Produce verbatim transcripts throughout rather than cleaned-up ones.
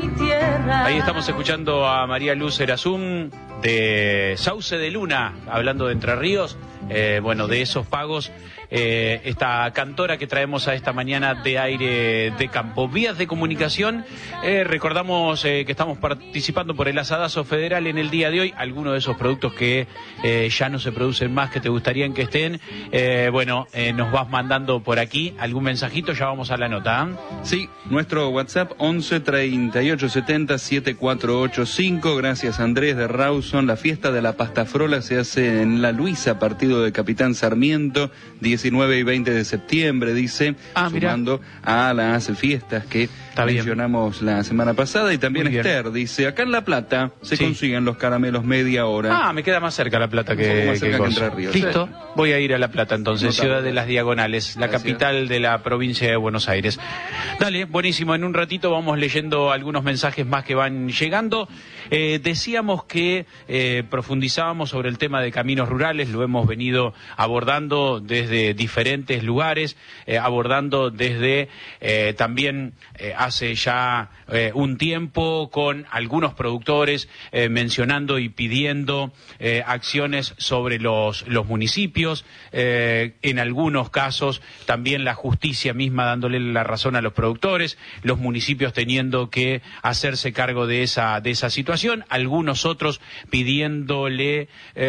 mi tierra. Ahí estamos escuchando a María Luz Erasum de Sauce de Luna, hablando de Entre Ríos, eh, bueno, de esos pagos, eh, esta cantora que traemos a esta mañana de Aire de Campo. Vías de comunicación, eh, recordamos eh, que estamos participando por el Asadazo Federal en el día de hoy, algunos de esos productos que eh, ya no se producen más, que te gustarían que estén, eh, bueno, eh, nos vas mandando por aquí algún mensajito, ya vamos a la nota, ¿eh? Sí, nuestro WhatsApp once treinta y ocho setenta setenta y cuatro ochenta y cinco. Gracias, Andrés de Rawson. La fiesta de la pasta frola se hace en La Luisa, partido de Capitán Sarmiento, diecinueve y veinte de septiembre, dice, ah, sumando mirá. a las fiestas que Está mencionamos bien. la semana pasada. Y también Esther dice, acá en La Plata se sí. consiguen los caramelos media hora. Ah, me queda más cerca La Plata que, más cerca que, que Entre Ríos. Listo, sí. voy a ir a La Plata entonces, no, Ciudad de las Diagonales, la Gracias. capital de la provincia de Buenos Aires. Dale, buenísimo, en un ratito vamos leyendo algunos mensajes más que van llegando. Eh, decíamos que eh, profundizábamos sobre el tema de caminos rurales, lo hemos venido abordando desde diferentes lugares, eh, abordando desde eh, también eh, hace ya eh, un tiempo con algunos productores eh, mencionando y pidiendo eh, acciones sobre los, los municipios, eh, en algunos casos también la justicia misma dándole la razón a los productores, los municipios teniendo que hacerse cargo de esa, de esa situación, algunos otros pidiéndole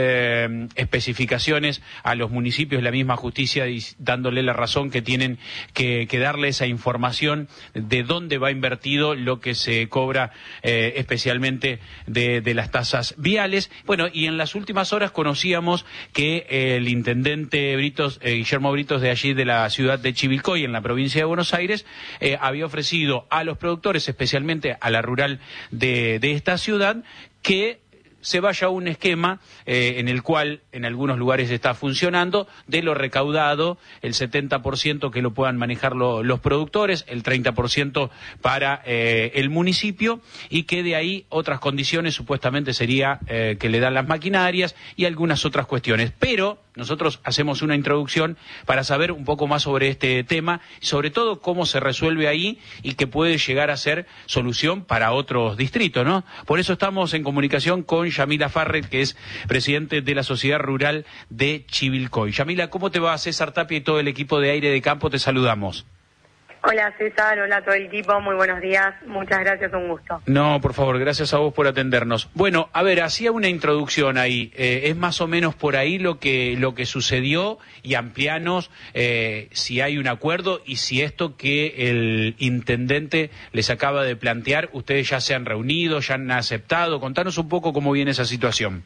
eh, especificaciones a los municipios, la misma justicia dándole la razón que tienen que, que darle esa información de dónde va invertido lo que se cobra eh, especialmente de, de las tasas viales. Bueno, y en las últimas horas conocíamos que eh, el intendente Britos, eh, Guillermo Britos, de allí de la ciudad de Chivilcoy, en la provincia de Buenos Aires, eh, había ofrecido a los productores, especialmente a la rural de, de esta ciudad, que se vaya a un esquema eh, en el cual en algunos lugares está funcionando, de lo recaudado, el setenta por ciento que lo puedan manejar lo, los productores, el treinta por ciento para eh, el municipio, y que de ahí otras condiciones supuestamente sería eh, que le dan las maquinarias y algunas otras cuestiones. Pero nosotros hacemos una introducción para saber un poco más sobre este tema, y sobre todo cómo se resuelve ahí y que puede llegar a ser solución para otros distritos, ¿no? Por eso estamos en comunicación con Yamila Farret, que es presidente de la Sociedad Rural de Chivilcoy. Yamila, ¿cómo te va? César Tapia y todo el equipo de Aire de Campo, te saludamos. Hola César, hola a todo el equipo, muy buenos días, muchas gracias, un gusto. No, por favor, gracias a vos por atendernos. Bueno, a ver, hacía una introducción ahí, eh, es más o menos por ahí lo que lo que sucedió, y amplianos eh, si hay un acuerdo y si esto que el intendente les acaba de plantear, ustedes ya se han reunido, ya han aceptado. Contanos un poco cómo viene esa situación.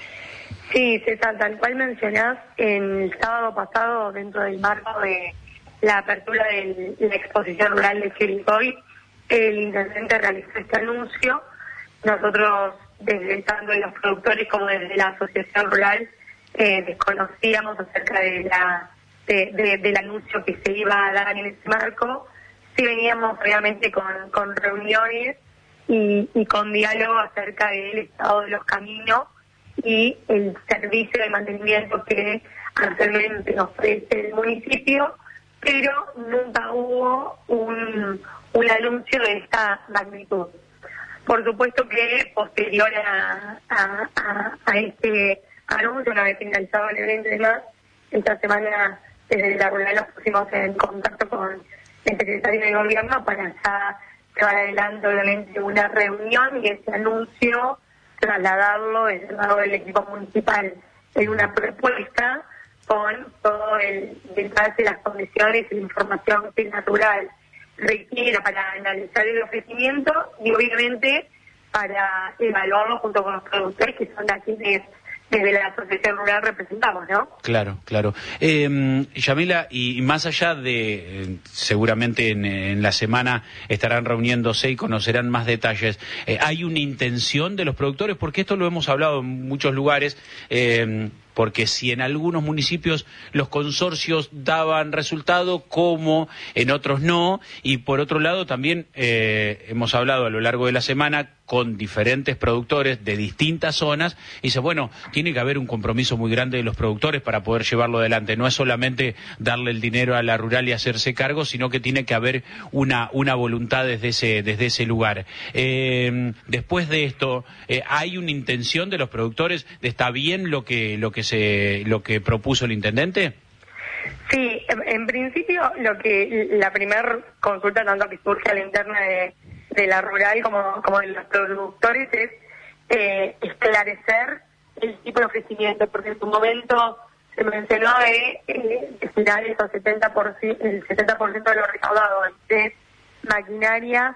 Sí, César, tal cual mencionás, el sábado pasado, dentro del marco de la apertura de la exposición rural de Chivilcoy, el intendente realizó este anuncio. Nosotros, desde tanto de los productores como desde la asociación rural, eh, desconocíamos acerca de la de, de, del anuncio que se iba a dar en ese marco. Sí veníamos obviamente con, con reuniones y, y con diálogo acerca del estado de los caminos y el servicio de mantenimiento que actualmente ofrece el municipio, pero nunca hubo un, un anuncio de esta magnitud. Por supuesto que posterior a, a, a, a este anuncio, una vez finalizado el evento y demás, esta semana desde la rural nos pusimos en contacto con el secretario de gobierno para ya llevar adelante obviamente una reunión y ese anuncio trasladarlo desde el lado del equipo municipal en una propuesta con todo el detalle de las condiciones y la información que el natural requiera para analizar el ofrecimiento y obviamente para evaluarlo junto con los productores, que son a quienes desde la asociación rural representamos, ¿no? Claro, claro. Eh, Yamila, y, y más allá de, eh, seguramente en, en la semana estarán reuniéndose y conocerán más detalles, eh, ¿hay una intención de los productores? Porque esto lo hemos hablado en muchos lugares, eh, porque si en algunos municipios los consorcios daban resultado, como en otros no, y por otro lado también eh, hemos hablado a lo largo de la semana con diferentes productores de distintas zonas, y dice, bueno, tiene que haber un compromiso muy grande de los productores para poder llevarlo adelante, no es solamente darle el dinero a la rural y hacerse cargo, sino que tiene que haber una, una voluntad desde ese, desde ese lugar. Eh, después de esto, eh, ¿hay una intención de los productores de está bien lo que, lo que se, lo que propuso el intendente? Sí, en, en principio lo que la primera consulta tanto que surge a la interna de, de la rural como, como de los productores es eh, esclarecer el tipo de ofrecimiento, porque en su momento se mencionó de eh, destinar esos setenta por ciento, el setenta por ciento de lo recaudado de maquinaria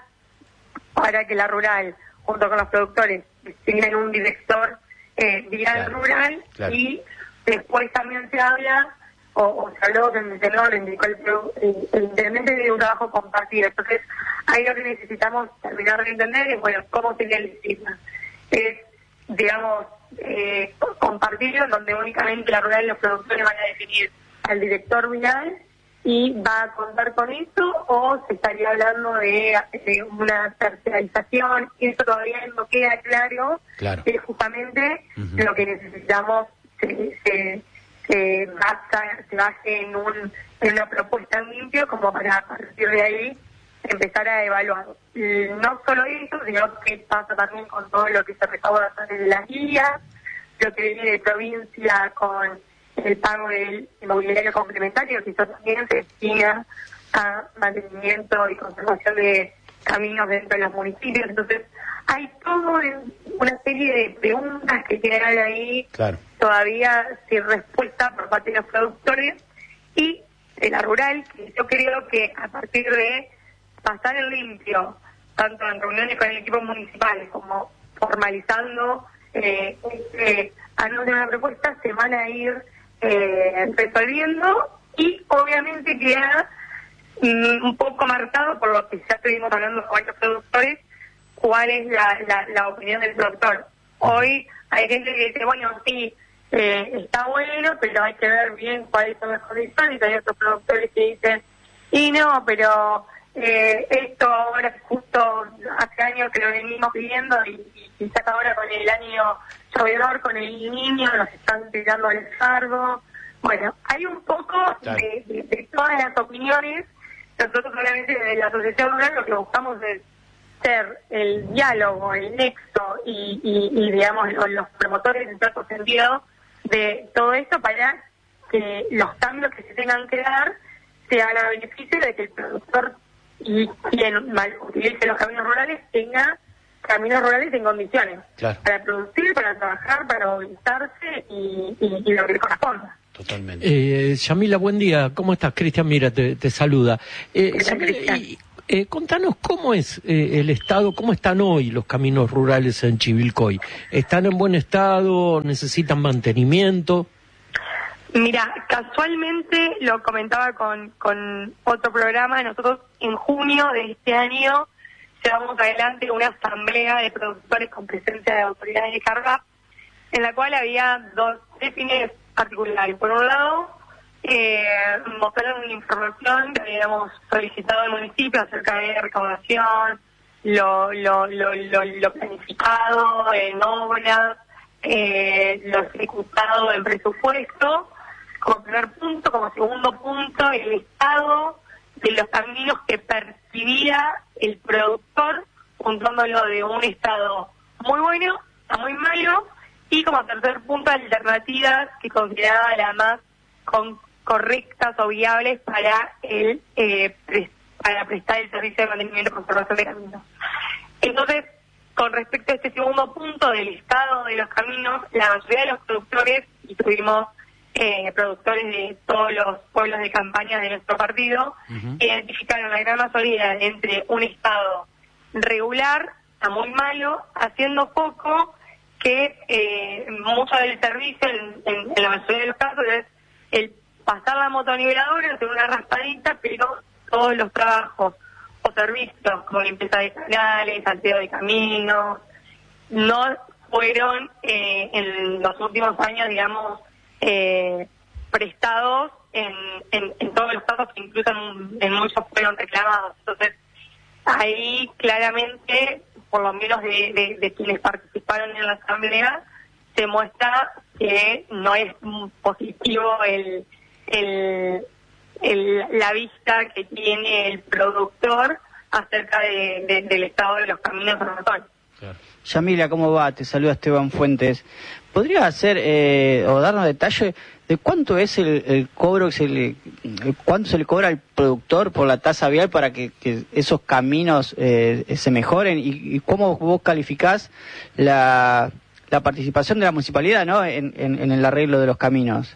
para que la rural, junto con los productores, designen un director eh, vial claro, rural claro. Y después también se habla o, o se habló, que mencionó, lo indicó el, el, el intendente de un trabajo compartido. Entonces, ahí lo que necesitamos terminar de entender es, bueno, cómo sería el estigma. Es, digamos, eh, compartido, donde únicamente la rural y los productores van a definir al director vial y va a contar con eso, o se estaría hablando de, de una terciarización. Eso todavía no queda claro, claro. Es justamente uh-huh. lo que necesitamos se, se, se basa, se base en, un, en una propuesta limpia como para a partir de ahí empezar a evaluar. Y no solo eso, sino que pasa también con todo lo que se recauda de las guías, lo que viene de provincia con el pago del inmobiliario complementario, que eso también se destina a mantenimiento y conservación de caminos dentro de los municipios. Entonces, hay toda una serie de preguntas que quedan ahí claro. todavía sin respuesta por parte de los productores y de la rural, que yo creo que a partir de pasar el limpio, tanto en reuniones con el equipo municipal como formalizando eh, este anuncio de una propuesta, se van a ir eh, resolviendo, y obviamente queda mm, un poco marcado por lo que ya estuvimos hablando con varios productores, cuál es la, la, la opinión del productor. Hoy hay gente que dice, bueno, sí, eh, está bueno, pero hay que ver bien cuáles son las condiciones, y hay otros productores que dicen, y no, pero eh, esto ahora justo hace años que lo venimos pidiendo, y, y quizás ahora con el año llovedor, con el niño, nos están tirando al fardo. Bueno, hay un poco claro. de, de, de todas las opiniones. Nosotros solamente desde la Asociación Rural lo que buscamos es ser el diálogo, el nexo y, y, y digamos los, los promotores en cierto sentido de todo esto, para que los cambios que se tengan que dar sean a beneficio de que el productor y quien mal utilice los caminos rurales tenga caminos rurales en condiciones claro. para producir, para trabajar, para movilizarse y, y, y lo que le corresponda. Totalmente. Eh, Yamila, buen día. ¿Cómo estás? Cristian Mira te, te saluda. Eh, Yamila, y, eh, contanos cómo es eh, el estado, cómo están hoy los caminos rurales en Chivilcoy. ¿Están en buen estado? ¿Necesitan mantenimiento? Mira, casualmente lo comentaba con, con otro programa. Nosotros en junio de este año llevamos adelante una asamblea de productores con presencia de autoridades de carga, en la cual había dos fines particulares. Por un lado, eh, mostraron una información que habíamos solicitado al municipio acerca de recaudación, lo, lo, lo, lo, lo planificado en obras, eh, lo ejecutado en presupuesto, como primer punto. Como segundo punto, el estado de los caminos que percibía el productor, puntuándolo de un estado muy bueno a muy malo, y como tercer punto, alternativas que consideraba las más con, correctas o viables para el eh, pre, para prestar el servicio de mantenimiento y conservación de caminos. Entonces, con respecto a este segundo punto del estado de los caminos, la mayoría de los productores, y tuvimos eh, productores de todos los pueblos de campaña de nuestro partido, uh-huh. identificaron la gran mayoría entre un estado regular a muy malo, haciendo poco, que eh, mucho del servicio, en, en, en la mayoría de los casos, es el pasar la motoniveladora, hacer una raspadita, pero todos los trabajos o servicios como limpieza de canales, salteo de caminos, no fueron eh, en los últimos años, digamos, eh, prestados en, en, en todos los casos, que incluso en, en muchos fueron reclamados. Entonces, ahí claramente, por lo menos de, de, de quienes participaron en la asamblea, se muestra que no es positivo el, el, el la vista que tiene el productor acerca de, de, del estado de los caminos en Rotón. Claro. Yamila, ¿cómo va? Te saluda Esteban Fuentes. ¿Podría hacer eh, o darnos detalle de cuánto es el, el cobro, que se le, cuánto se le cobra al productor por la tasa vial para que, que esos caminos eh, se mejoren y, y cómo vos calificás la, la participación de la municipalidad, ¿no?, en, en, en el arreglo de los caminos?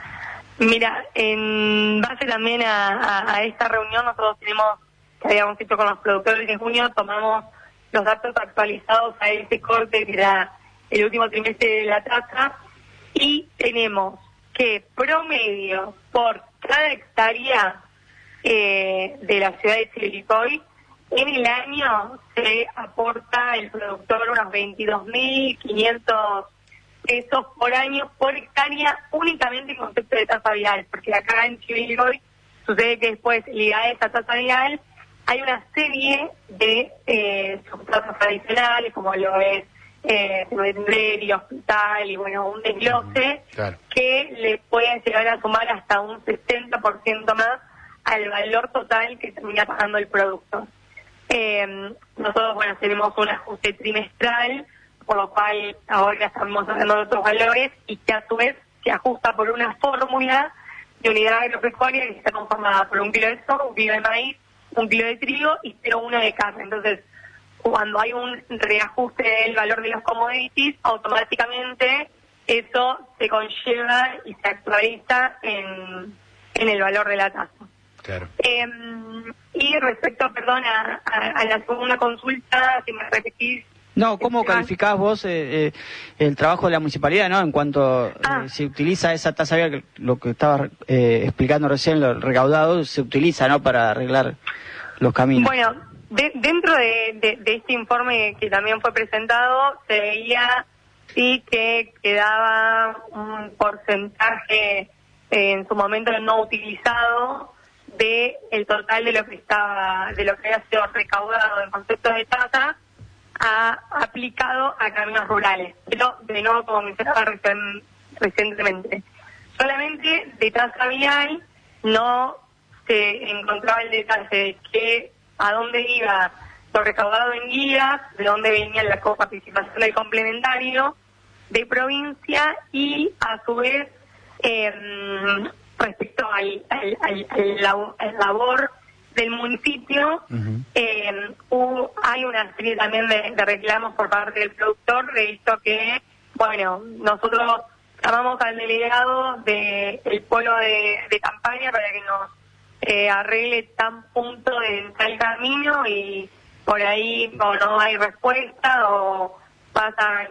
Mira, en base también a, a, a esta reunión, nosotros tenemos, que habíamos hecho con los productores en junio, tomamos los datos actualizados a este corte, que era el último trimestre de la tasa, y tenemos que promedio por cada hectárea eh, de la ciudad de Chivilcoy, en el año se aporta el productor unos veintidós mil quinientos pesos por año por hectárea, únicamente en concepto de tasa vial, porque acá en Chivilcoy sucede que después, ligada a esa tasa vial, hay una serie de eh, subtasas adicionales, como lo es eh, y hospital, y bueno, un desglose, claro, que le pueden llegar a sumar hasta un sesenta por ciento más al valor total que termina pagando el producto. Eh, nosotros, bueno, tenemos un ajuste trimestral, por lo cual ahora estamos hablando de otros valores, y que a su vez se ajusta por una fórmula de unidad agropecuaria que está conformada por un kilo de soja, un kilo de maíz, un kilo de trigo y cero coma uno de carne. Entonces, cuando hay un reajuste del valor de los commodities, automáticamente eso se conlleva y se actualiza en, en el valor de la tasa. Claro. Eh, y respecto, perdón, a, a, a la segunda consulta, si me repetís. No, ¿cómo calificás vos eh, eh, el trabajo de la municipalidad, no? En cuanto ah. eh, se utiliza esa tasa vial, lo que estabas eh, explicando recién, lo recaudado, se utiliza, ¿no?, para arreglar los caminos. Bueno, de, dentro de, de, de este informe que también fue presentado, se veía sí que quedaba un porcentaje eh, en su momento no utilizado de el total de lo que estaba, de lo que había sido recaudado en conceptos de tasa, ha aplicado a caminos rurales, pero de nuevo, como mencionaba recién, recientemente, solamente de tasa vial no se encontraba el detalle de que a dónde iba lo recaudado en guías, de dónde venía la coparticipación del complementario de provincia, y a su vez eh, respecto al, al, al, al, al labor del municipio, uh-huh. eh, hubo, hay una serie también de, de reclamos por parte del productor, de esto que, bueno, nosotros llamamos al delegado del de polo de, de campaña para que nos eh, arregle tan punto de tal camino, y por ahí o no hay respuesta o pasan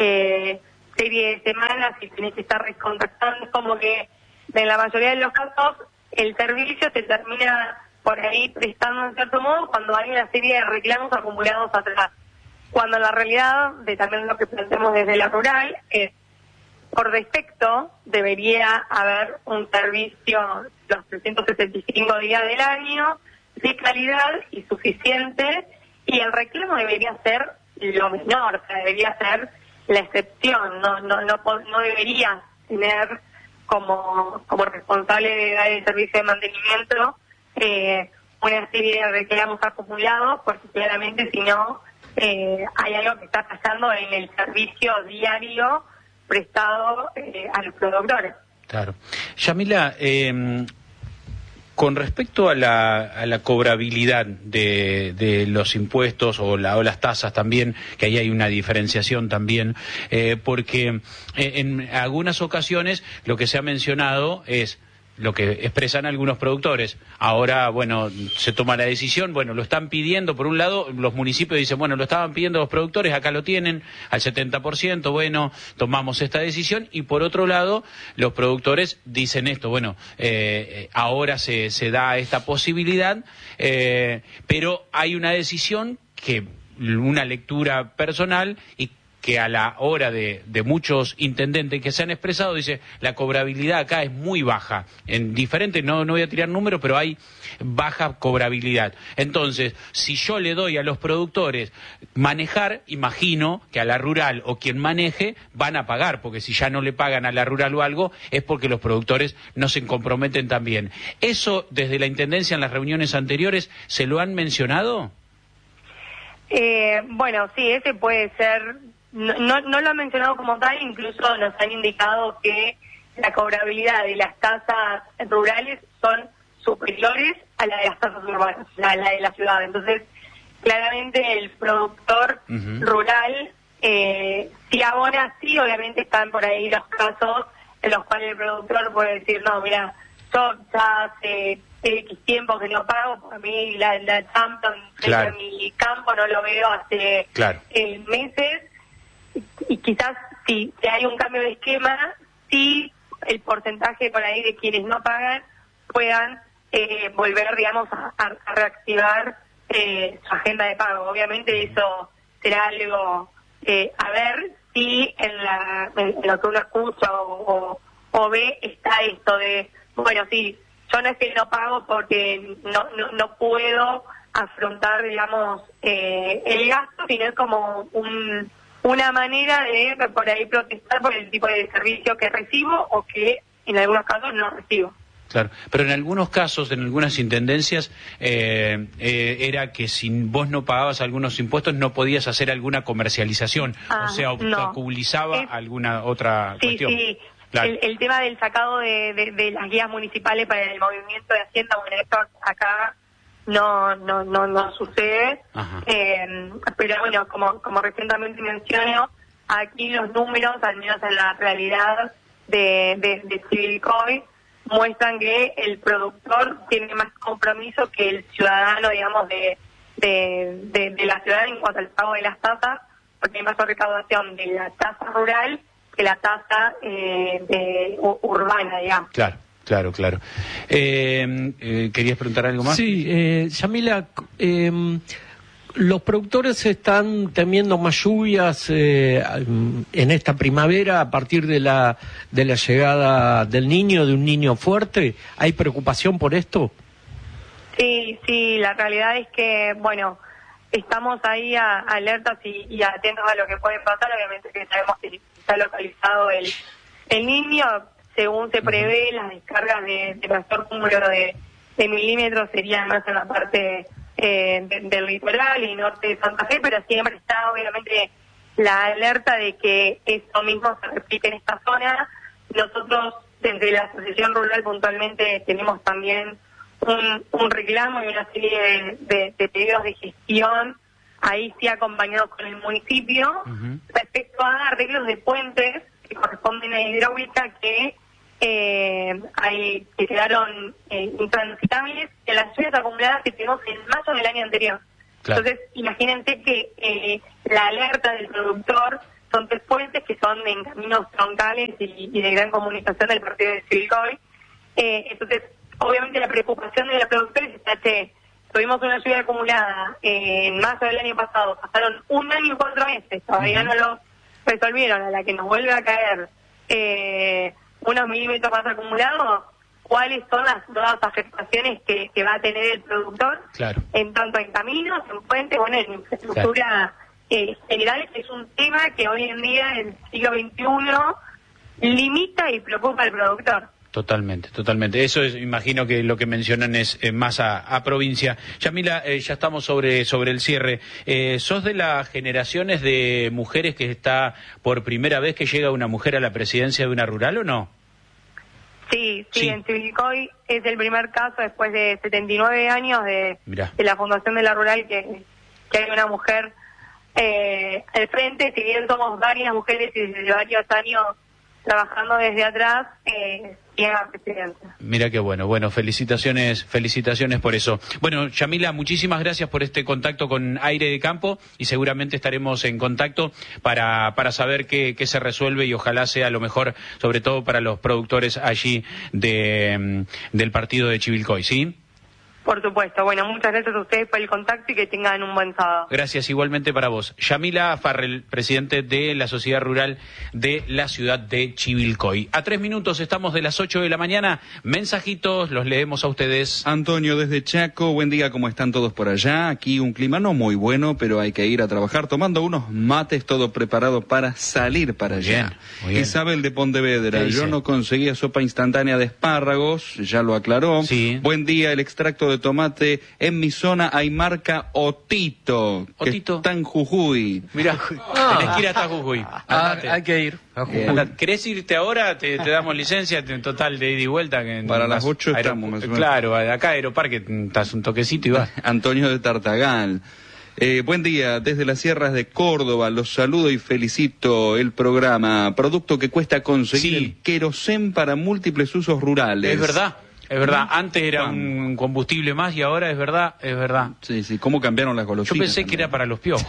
eh, serie de semanas y tenés que estar recontactando. Es como que en la mayoría de los casos el servicio se termina por ahí prestando en cierto modo cuando hay una serie de reclamos acumulados atrás, cuando en la realidad, de también lo que planteamos desde la rural, es por defecto debería haber un servicio los trescientos sesenta y cinco días del año de calidad y suficiente, y el reclamo debería ser lo menor, o sea, debería ser la excepción, no no no, no debería tener como como responsable de dar el servicio de mantenimiento Eh, una serie de reclamos acumulados, porque claramente si no eh, hay algo que está pasando en el servicio diario prestado eh, a los productores. Claro. Yamila, eh, con respecto a la, a la cobrabilidad de, de los impuestos o, la, o las tasas también, que ahí hay una diferenciación también, eh, porque en algunas ocasiones lo que se ha mencionado es lo que expresan algunos productores. Ahora, bueno, se toma la decisión, bueno, lo están pidiendo, por un lado, los municipios dicen, bueno, lo estaban pidiendo los productores, acá lo tienen, al setenta por ciento, bueno, tomamos esta decisión, y por otro lado, los productores dicen esto, bueno, eh, ahora se, se da esta posibilidad, eh, pero hay una decisión que, una lectura personal, y que a la hora de, de muchos intendentes que se han expresado, dice, la cobrabilidad acá es muy baja. En diferentes, no, no voy a tirar números, pero hay baja cobrabilidad. Entonces, si yo le doy a los productores manejar, imagino que a la rural o quien maneje van a pagar, porque si ya no le pagan a la rural o algo, es porque los productores no se comprometen también. ¿Eso desde la Intendencia en las reuniones anteriores se lo han mencionado? Eh, bueno, sí, ese puede ser... No, no, no lo han mencionado como tal, incluso nos han indicado que la cobrabilidad de las tasas rurales son superiores a la de las tasas urbanas, a la de la ciudad. Entonces, claramente el productor uh-huh. rural, eh, si abona, sí, obviamente están por ahí los casos en los cuales el productor puede decir, no, mira, yo ya hace X tiempo que no pago, por mí la, la Champton claro. en mi campo no lo veo hace claro. eh, meses. Y quizás si, si hay un cambio de esquema, sí el porcentaje por ahí de quienes no pagan puedan eh, volver, digamos, a, a reactivar eh, su agenda de pago. Obviamente eso será algo eh, a ver si en, la, en lo que uno escucha o, o, o ve está esto de, bueno, sí, yo no es que no pago porque no, no, no puedo afrontar, digamos, eh, el gasto, sino es como un... una manera de por ahí protestar por el tipo de servicio que recibo o que en algunos casos no recibo. Claro, pero en algunos casos, en algunas intendencias, eh, eh, era que si vos no pagabas algunos impuestos no podías hacer alguna comercialización, ah, o sea, obstaculizaba no. alguna otra sí, cuestión. Sí, sí, claro. el, el tema del sacado de, de, de las guías municipales para el movimiento de Hacienda, bueno, esto acá no no no no sucede, eh, pero bueno, como como recientemente menciono, aquí los números, al menos en la realidad de, de, de Chivilcoy, muestran que el productor tiene más compromiso que el ciudadano, digamos, de, de, de, de la ciudad en cuanto al pago de las tasas, porque hay mayor recaudación de la tasa rural que la tasa eh, de, urbana, digamos. Claro. Claro, claro. Eh, eh, ¿Querías preguntar algo más? Sí, eh, Yamila, eh, los productores están temiendo más lluvias eh, en esta primavera a partir de la de la llegada del niño, de un niño fuerte. ¿Hay preocupación por esto? Sí, sí, la realidad es que, bueno, estamos ahí a, alertas y, y atentos a lo que puede pasar. Obviamente que sabemos que está localizado el, el niño. Según se prevé, las descargas de, de mayor cúmulo de, de milímetros serían más en la parte eh, de, del litoral y norte de Santa Fe, pero siempre está obviamente la alerta de que esto mismo se repite en esta zona. Nosotros desde la Asociación Rural puntualmente tenemos también un, un reclamo y una serie de, de, de pedidos de gestión, ahí sí acompañados con el municipio, uh-huh. respecto a arreglos de puentes que corresponden a hidráulica que eh, hay, que quedaron eh, intransitables de las lluvias acumuladas que tuvimos en mayo del año anterior. Claro. Entonces, imagínense que eh, la alerta del productor son tres puentes que son en caminos troncales y, y de gran comunicación del partido de Chivilcoy. Eh, entonces, obviamente la preocupación de los productores está que tuvimos una lluvia acumulada eh, en mayo del año pasado, pasaron un año y cuatro meses, todavía uh-huh. no lo resolvieron, a la que nos vuelve a caer eh, unos milímetros más acumulados, cuáles son las nuevas afectaciones que, que va a tener el productor, claro. en tanto en caminos, en puentes, bueno, en infraestructura claro. eh, general, que es un tema que hoy en día, en el siglo veintiuno, limita y preocupa al productor. Totalmente, totalmente. Eso es, imagino que lo que mencionan es eh, más a, a provincia. Yamila, eh, ya estamos sobre sobre el cierre. Eh, ¿Sos de las generaciones de mujeres que está por primera vez que llega una mujer a la presidencia de una rural o no? Sí, sí, sí. En Chivilcoy es el primer caso después de setenta y nueve años de, de la fundación de la rural que, que hay una mujer eh, al frente. Si bien somos varias mujeres y desde varios años trabajando desde atrás, eh, llega a presidencia. Mira qué bueno, bueno, felicitaciones, felicitaciones por eso. Bueno, Yamila, muchísimas gracias por este contacto con Aire de Campo y seguramente estaremos en contacto para, para saber qué, qué se resuelve y ojalá sea lo mejor, sobre todo para los productores allí de, del partido de Chivilcoy, ¿sí? Por supuesto. Bueno, muchas gracias a ustedes por el contacto y que tengan un buen sábado. Gracias, igualmente para vos. Yamila Farrell, presidente de la Sociedad Rural de la ciudad de Chivilcoy. A tres minutos estamos de las ocho de la mañana. Mensajitos, los leemos a ustedes. Antonio desde Chaco, buen día, ¿cómo están todos por allá? Aquí un clima no muy bueno, pero hay que ir a trabajar tomando unos mates, todo preparado para salir para Muy allá. bien, muy bien. Isabel de Pontevedra, yo no conseguía sopa instantánea de espárragos, ya lo aclaró. Sí. Buen día, el extracto de tomate en mi zona hay marca Otito, que Otito. está en Jujuy. Mirá, Ah. tenés que ir hasta Jujuy. Ah, Andate. hay que ir a Jujuy. Andate. ¿Querés irte ahora? Te, te damos licencia en total de ida y vuelta. Que Para vas las ocho aero- estamos, más o menos. Claro, acá Aeroparque estás un toquecito y vas. Antonio de Tartagal. Eh, buen día, desde las sierras de Córdoba, los saludo y felicito el programa. Producto que cuesta conseguir Sí. el querosén para múltiples usos rurales. Es verdad, es verdad. Antes era un combustible más y ahora es verdad, es verdad. Sí, sí, cómo cambiaron las Yo golosinas. pensé que era también. para los piojos.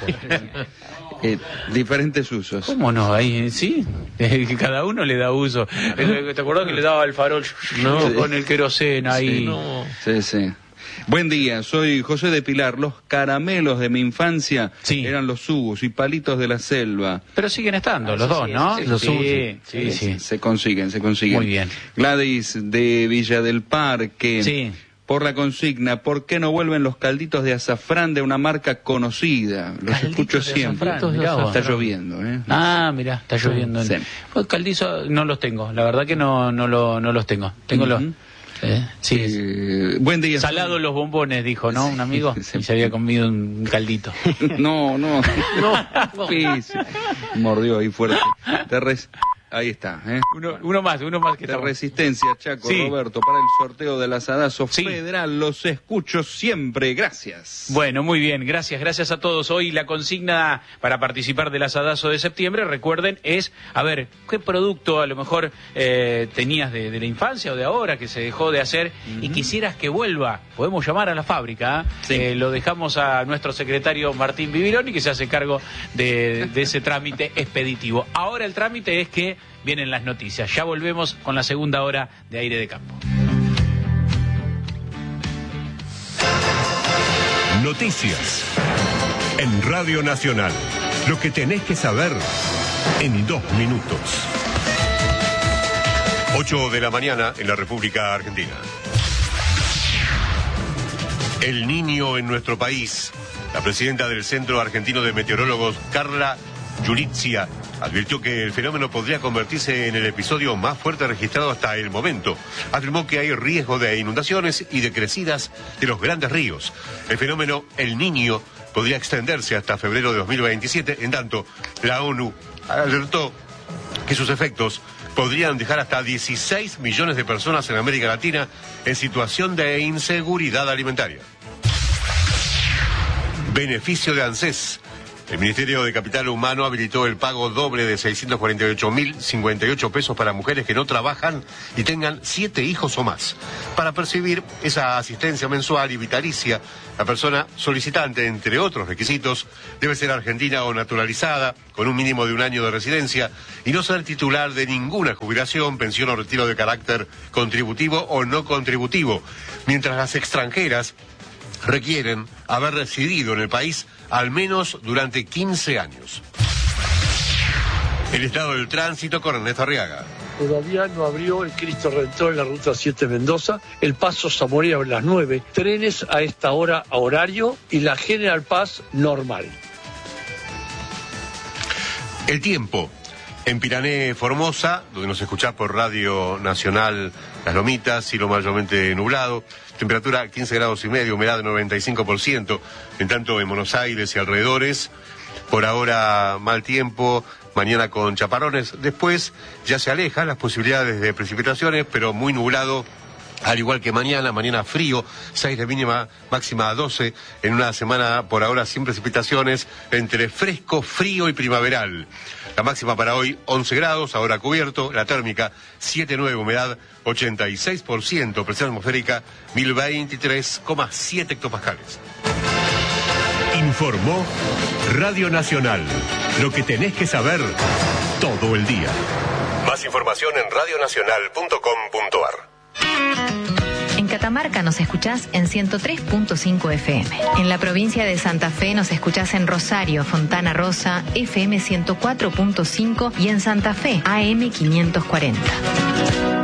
Eh, diferentes usos. ¿Cómo no? Ahí sí, Eh, cada uno le da uso. ¿Te acordás que le daba el farol No. con el queroseno ahí? Sí. No. Sí, sí. Buen día, soy José de Pilar. Los caramelos de mi infancia Sí. eran los subus y palitos de la selva. Pero siguen estando los Eso dos, sí, ¿no? eso sí, los sí, subos, sí, sí, sí. Se consiguen, se consiguen. Muy bien. Gladys de Villa del Parque. Sí. Por la consigna, ¿por qué no vuelven los calditos de azafrán de una marca conocida? Los Calditos escucho de siempre. azafrán, mirá vos. Está lloviendo, ¿eh? Ah, mira, está lloviendo. Sí. Pues caldizo no los tengo, la verdad que no no, lo, no los tengo. Tengo los... Ujú. eh, sí, Eh, buen día. salado los bombones, dijo, ¿no? Un amigo. Sí. Y se había comido un caldito. No, no. No. Sí, sí. Mordió ahí fuerte. Te res- Ahí está, ¿eh? Uno, uno más, uno más que De estamos. Resistencia, Chaco, Sí. Roberto, para el sorteo del asadazo Sí. federal. Los escucho siempre. Gracias. Bueno, muy bien, gracias, gracias a todos. Hoy la consigna para participar del asadazo de septiembre, recuerden, es, a ver, ¿qué producto a lo mejor eh, tenías de, de la infancia o de ahora que se dejó de hacer y quisieras que vuelva? Podemos llamar a la fábrica, ¿eh? Sí. Eh, lo dejamos a nuestro secretario Martín Vivironi, que se hace cargo de, de ese trámite expeditivo. Ahora el trámite es que vienen las noticias. Ya volvemos con la segunda hora de Aire de Campo. Noticias en Radio Nacional. Lo que tenés que saber en dos minutos. ocho de la mañana en la República Argentina. El Niño en nuestro país. La presidenta del Centro Argentino de Meteorólogos, Carla Giurizia, advirtió que el fenómeno podría convertirse en el episodio más fuerte registrado hasta el momento. Afirmó que hay riesgo de inundaciones y de crecidas de los grandes ríos. El fenómeno El Niño podría extenderse hasta febrero de dos mil veintisiete, en tanto la ONU alertó que sus efectos podrían dejar hasta dieciséis millones de personas en América Latina en situación de inseguridad alimentaria. Beneficio de ANSES. El Ministerio de Capital Humano habilitó el pago doble de seiscientos cuarenta y ocho mil cincuenta y ocho pesos para mujeres que no trabajan y tengan siete hijos o más. Para percibir esa asistencia mensual y vitalicia, la persona solicitante, entre otros requisitos, debe ser argentina o naturalizada, con un mínimo de un año de residencia, y no ser titular de ninguna jubilación, pensión o retiro de carácter contributivo o no contributivo, mientras las extranjeras requieren haber residido en el país al menos durante quince años. El estado del tránsito con Ernesto Arriaga. Todavía no abrió el Cristo Redentor en la ruta siete Mendoza, el paso Zamora a las nueve, trenes a esta hora a horario y la General Paz normal. El tiempo. En Pirané, Formosa, donde nos escuchás por Radio Nacional Las Lomitas, cielo mayormente nublado, temperatura quince grados y medio, humedad noventa y cinco por ciento, en tanto en Buenos Aires y alrededores, por ahora mal tiempo, mañana con chaparrones, después ya se alejan las posibilidades de precipitaciones, pero muy nublado, al igual que mañana, mañana frío, seis de mínima, máxima doce, en una semana por ahora sin precipitaciones, entre fresco, frío y primaveral. La máxima para hoy, once grados, ahora cubierto, la térmica, siete nueve, humedad, ochenta y seis por ciento, presión atmosférica, mil veintitrés coma siete hectopascales. Informó Radio Nacional. Lo que tenés que saber todo el día. Más información en radio nacional punto com punto a r. En Catamarca nos escuchás en ciento tres punto cinco F M. En la provincia de Santa Fe nos escuchás en Rosario, Fontana Rosa, F M ciento cuatro punto cinco y en Santa Fe, A M quinientos cuarenta.